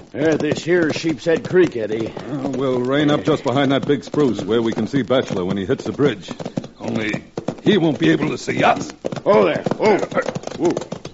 This here's Sheepshead Creek, Eddie. We'll rein up just behind that big spruce where we can see Bachelor when he hits the bridge. Only he won't be able to see us. Oh, there. Oh.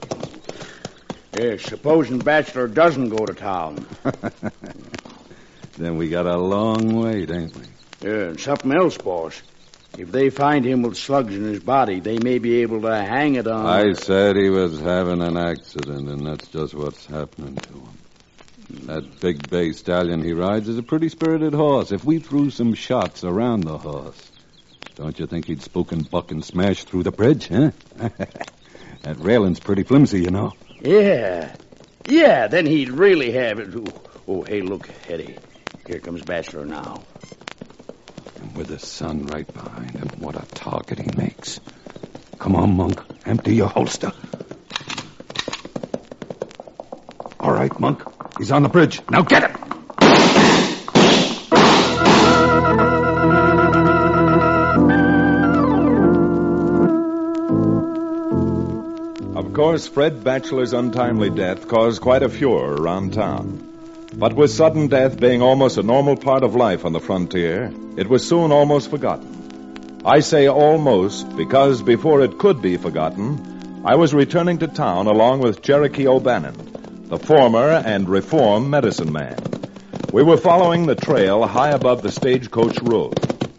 Supposing Bachelor doesn't go to town. Then we got a long wait, ain't we? And something else, boss. If they find him with slugs in his body, they may be able to hang it on... I said he was having an accident, and that's just what's happening to him. That big bay stallion he rides is a pretty spirited horse. If we threw some shots around the horse, don't you think he'd spook and buck and smash through the bridge, huh? That railing's pretty flimsy, you know. Yeah, then he'd really have it. Oh, hey, look, Eddie. Here comes Bachelor now. And with the sun right behind him, what a target he makes. Come on, Monk. Empty your holster. All right, Monk. He's on the bridge. Now get him! Of course, Fred Bachelor's untimely death caused quite a furor around town. But with sudden death being almost a normal part of life on the frontier, it was soon almost forgotten. I say almost because before it could be forgotten, I was returning to town along with Cherokee O'Bannon, the former and reformed medicine man. We were following the trail high above the Stagecoach Road.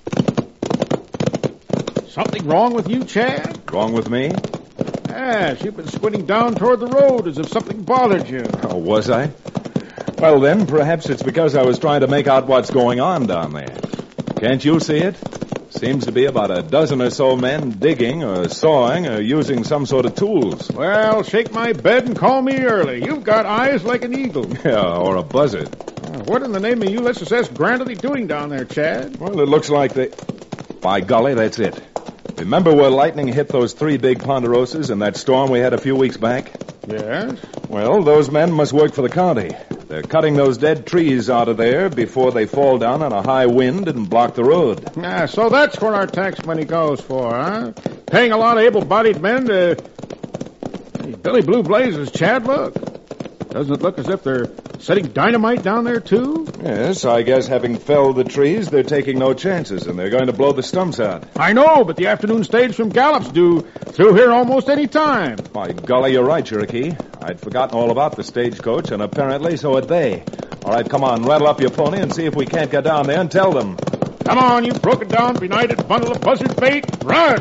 Something wrong with you, Chad? Wrong with me? Yes, you've been squinting down toward the road as if something bothered you. Oh, was I? Well, then, perhaps it's because I was trying to make out what's going on down there. Can't you see it? Seems to be about a dozen or so men digging or sawing or using some sort of tools. Well, shake my bed and call me early. You've got eyes like an eagle. Yeah, or a buzzard. What in the name of Ulysses S. Grant are they doing down there, Chad? Well, it looks like they... By golly, that's it. Remember where lightning hit those 3 big ponderosas in that storm we had a few weeks back? Yes? Well, those men must work for the county. They're cutting those dead trees out of there before they fall down on a high wind and block the road. So that's what our tax money goes for, huh? Paying a lot of able-bodied men to... Hey, Billy Blue Blazes, Chad, look. Doesn't it look as if they're setting dynamite down there, too? Yes, I guess having felled the trees, they're taking no chances, and they're going to blow the stumps out. I know, but the afternoon stage from Gallup's due through here almost any time. By golly, you're right, Cherokee. I'd forgotten all about the stagecoach, and apparently so had they. All right, come on, rattle up your pony and see if we can't get down there and tell them. Come on, you broken-down, benighted bundle of buzzard bait. Run!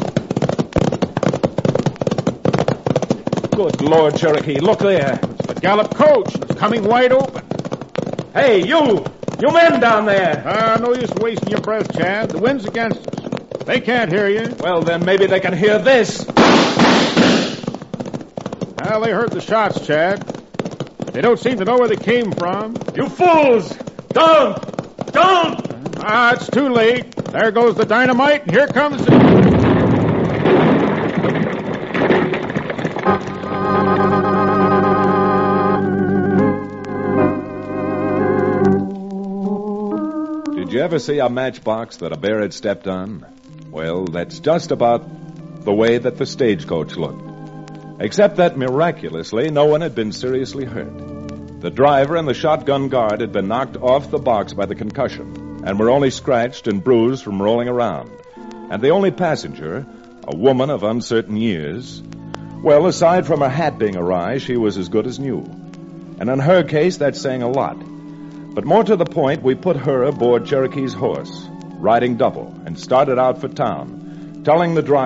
Good Lord, Cherokee, look there. It's the Gallup coach. It's coming wide open. Hey, you men down there. No use wasting your breath, Chad. The wind's against us. They can't hear you. Well, then maybe they can hear this. Well, they heard the shots, Chad. They don't seem to know where they came from. You fools! Don't! It's too late. There goes the dynamite, and here comes Did you ever see a matchbox that a bear had stepped on? Well, that's just about the way that the stagecoach looked. Except that miraculously, no one had been seriously hurt. The driver and the shotgun guard had been knocked off the box by the concussion and were only scratched and bruised from rolling around. And the only passenger, a woman of uncertain years, well, aside from her hat being awry, she was as good as new. And in her case, that's saying a lot. But more to the point, we put her aboard Cherokee's horse, riding double, and started out for town, telling the driver